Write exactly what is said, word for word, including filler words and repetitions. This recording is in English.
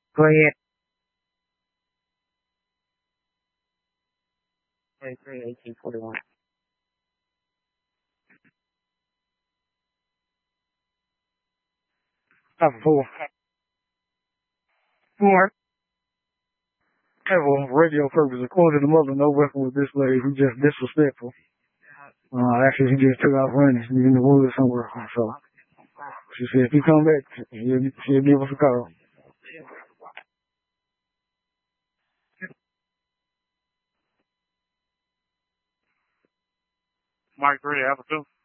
Go ahead. thirty-three, eighteen forty-one. Top four. Four. Have a radio purpose. According to the mother, no weapon was displayed. He just disrespectful. Uh, actually, he just took off running. He's in the woods somewhere. So she said, if you come back, she'll, she'll give us a call. Mark three, Alpha two.